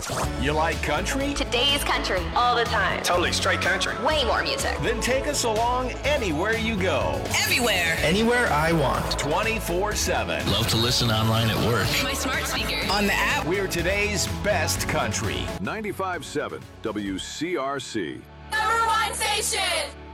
You like country? Today's country. All the time. Totally straight country. Way more music. Then take us along anywhere you go. Everywhere. Anywhere I want. 24/7. Love to listen online at work. My smart speaker. On the app. We're today's best country. 95.7 WCRC. #1 station.